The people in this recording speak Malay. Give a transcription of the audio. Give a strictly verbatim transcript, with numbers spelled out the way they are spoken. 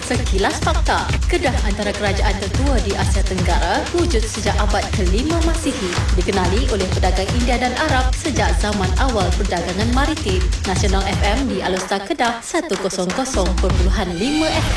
Sekilas Fakta. Kedah antara kerajaan tertua di Asia Tenggara, wujud sejak abad kelima Masihi. Dikenali oleh pedagang India dan Arab sejak zaman awal perdagangan maritim. Nasional F M di Alor Star Kedah seratus koma lima F M.